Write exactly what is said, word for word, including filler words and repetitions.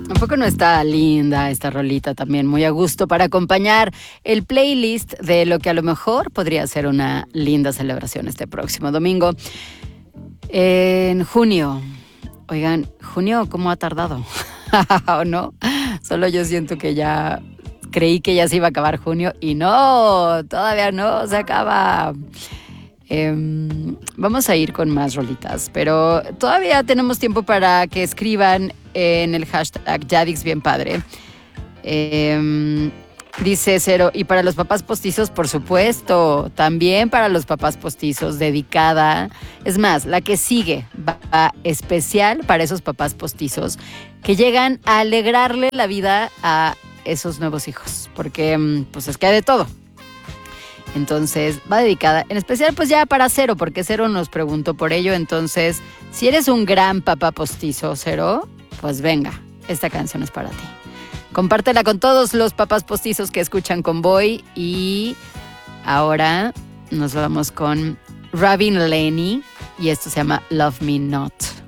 ¿Un poco no está linda esta rolita también? Muy a gusto para acompañar el playlist de lo que a lo mejor podría ser una linda celebración este próximo domingo. En junio. Oigan, junio, ¿cómo ha tardado? ¿O no? Solo yo siento que ya creí que ya se iba a acabar junio y no, todavía no se acaba. Eh, vamos a ir con más rolitas, pero todavía tenemos tiempo para que escriban en el hashtag Yadix Bien Padre. Eh, dice Cero, y para los papás postizos, por supuesto, también para los papás postizos, dedicada. Es más, la que sigue va especial para esos papás postizos que llegan a alegrarle la vida a esos nuevos hijos, porque pues es que hay de todo. Entonces va dedicada, en especial pues ya para Cero, porque Cero nos preguntó por ello. Entonces, si eres un gran papá postizo, Cero, pues venga, esta canción es para ti. Compártela con todos los papás postizos que escuchan Convoy. Y ahora nos vamos con Robin Lenny y esto se llama Love Me Not.